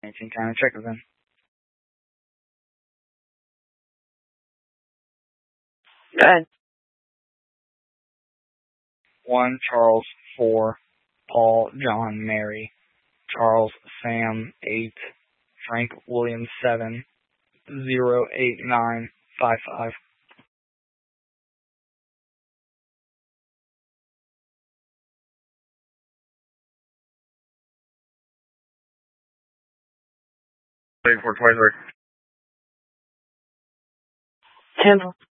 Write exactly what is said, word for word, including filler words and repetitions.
Anything kind of check with them. Go ahead. One Charles four, Paul John Mary, Charles Sam eight, Frank William seven, zero eight nine five five. Three four twenty three. Handle.